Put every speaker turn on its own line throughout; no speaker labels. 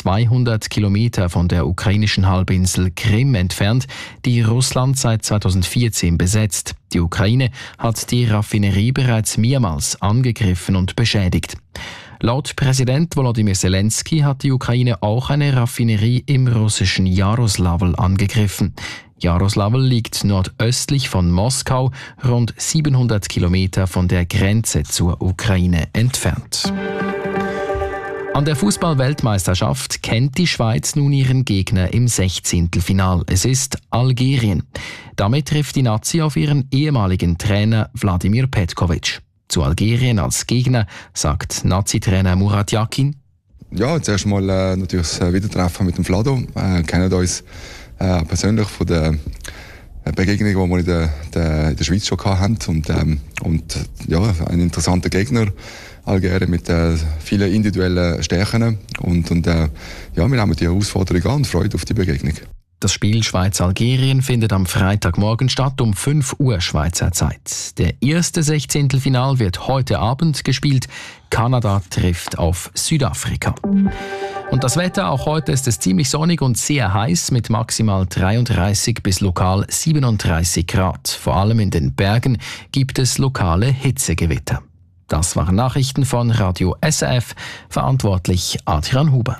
200 Kilometer von der ukrainischen Halbinsel Krim entfernt, die Russland seit 2014 besetzt. Die Ukraine hat die Raffinerie bereits mehrmals angegriffen und beschädigt. Laut Präsident Volodymyr Zelensky hat die Ukraine auch eine Raffinerie im russischen Jaroslavl angegriffen. Jaroslavl liegt nordöstlich von Moskau, rund 700 Kilometer von der Grenze zur Ukraine entfernt. An der Fußball-Weltmeisterschaft kennt die Schweiz nun ihren Gegner im 16. Final. Es ist Algerien. Damit trifft die Nazi auf ihren ehemaligen Trainer Vladimir Petkovic. Zu Algerien als Gegner sagt Nazi-Trainer Murat Yakin:
Ja, zuerst mal natürlich das Wiedertreffen mit dem Vlado. Wir kennen uns persönlich von der Begegnung, die wir in der Schweiz schon hatten. Und ja, ein interessanter Gegner, Algerien, mit vielen individuellen Stärken. Und ja, wir nehmen die Herausforderung an und freuen auf die Begegnung.
Das Spiel Schweiz-Algerien findet am Freitagmorgen statt um 5 Uhr Schweizer Zeit. Der erste 16. Final wird heute Abend gespielt. Kanada trifft auf Südafrika. Und das Wetter, auch heute ist es ziemlich sonnig und sehr heiß mit maximal 33 bis lokal 37 Grad. Vor allem in den Bergen gibt es lokale Hitzegewitter. Das waren Nachrichten von Radio SRF, verantwortlich Adrian Huber.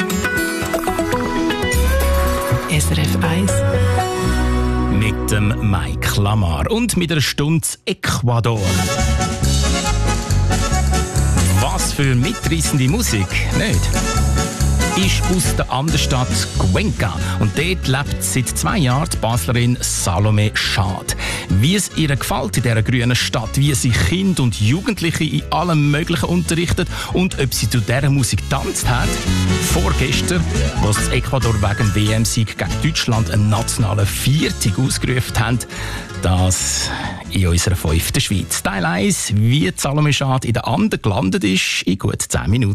SRF 1
mit dem Mike Lamar und mit einer Stunde Ecuador. Was für mitreissende Musik, nicht? Ist aus der Anderstadt Cuenca und dort lebt seit 2 Jahren die Baslerin Salome Schad. Wie es ihr gefällt in dieser grünen Stadt, wie sie Kinder und Jugendliche in allem Möglichen unterrichtet und ob sie zu dieser Musik tanzt hat. Vorgestern, als das Ecuador wegen WM-Sieg gegen Deutschland einen nationalen Viertag ausgerufen haben, das in unserer 5. Schweiz. Teil 1, wie Salome Schad in der Anden gelandet ist, in gut 10 Minuten.